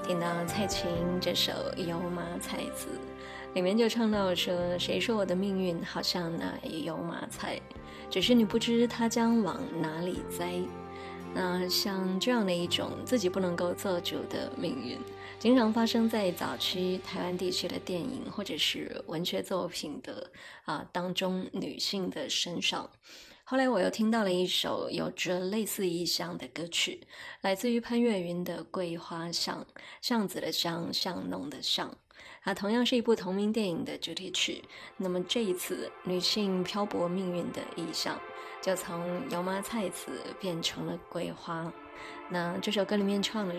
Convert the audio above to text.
听到蔡琴这首《油麻菜籽》，里面就唱到说：“谁说我的命运好像那油麻菜，只是你不知它将往哪里栽。”那像这样的一种自己不能够做主的命运，经常发生在早期台湾地区的电影或者是文学作品的当中女性的身上。后来我又听到了一首有着类似意象的歌曲，来自于潘越云的《桂花巷》，巷子的巷，巷弄的巷。同样是一部同名电影的主题曲。那么这一次女性漂泊命运的意象，就从油麻菜籽变成了桂花。那这首歌里面唱的